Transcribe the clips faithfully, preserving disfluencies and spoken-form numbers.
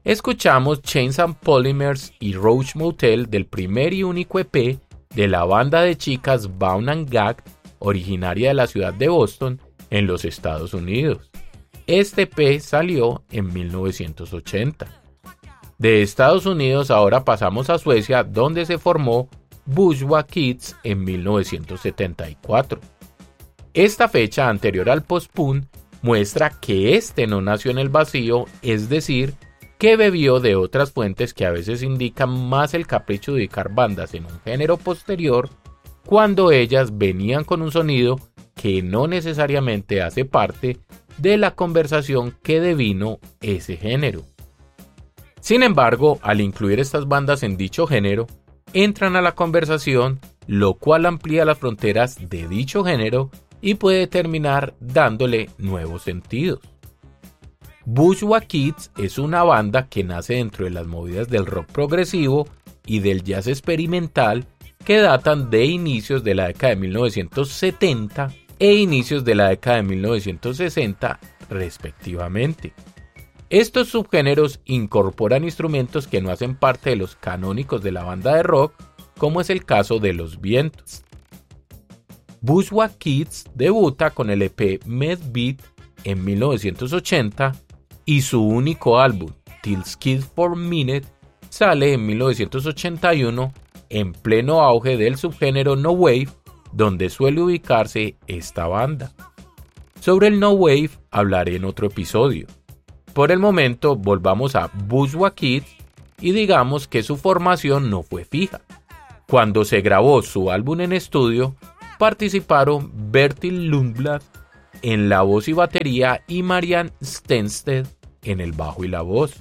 escuchamos Chains and Polymers y Roach Motel del primer y único E P de la banda de chicas Bound and Gagged, originaria de la ciudad de Boston, en los Estados Unidos. Este E P salió en mil novecientos ochenta. De Estados Unidos ahora pasamos a Suecia, donde se formó Bourgeois Kids en mil novecientos setenta y cuatro. Esta fecha, anterior al post-punk, muestra que este no nació en el vacío, es decir, que bebió de otras fuentes que a veces indican más el capricho de ubicar bandas en un género posterior, cuando ellas venían con un sonido que no necesariamente hace parte de la conversación que devino ese género. Sin embargo, al incluir estas bandas en dicho género, entran a la conversación, lo cual amplía las fronteras de dicho género y puede terminar dándole nuevos sentidos. Bourgeois Kids es una banda que nace dentro de las movidas del rock progresivo y del jazz experimental que datan de inicios de la década de mil novecientos setenta e inicios de la década de mil novecientos sesenta, respectivamente. Estos subgéneros incorporan instrumentos que no hacen parte de los canónicos de la banda de rock, como es el caso de los vientos. Bourgeois Kids debuta con el E P Med Beat en mil novecientos ochenta y su único álbum, Till Skid for Minute, sale en mil novecientos ochenta y uno en pleno auge del subgénero No Wave, donde suele ubicarse esta banda. Sobre el No Wave hablaré en otro episodio. Por el momento volvamos a Bourgeois Kids y digamos que su formación no fue fija. Cuando se grabó su álbum en estudio, participaron Bertil Lundblad en la voz y batería y Marianne Stenstedt en el bajo y la voz.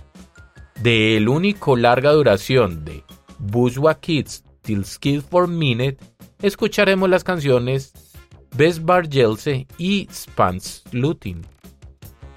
De el único larga duración de Bourgeois Kids Till Skid for Minute, escucharemos las canciones Best Bar Jelse y Spans Lutin.